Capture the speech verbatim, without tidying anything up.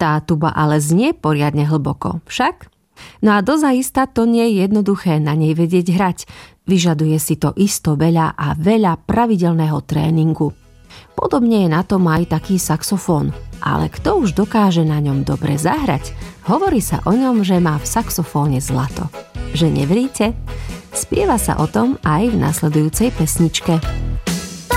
Tá tuba ale znie poriadne hlboko, však? No a dozaista to nie je jednoduché na nej vedieť hrať. Vyžaduje si to isto veľa a veľa pravidelného tréningu. Podobne je na tom aj taký saxofón. Ale kto už dokáže na ňom dobre zahrať, hovorí sa o ňom, že má v saxofóne zlato. Že neveríte? Spieva sa o tom aj v nasledujúcej pesničke.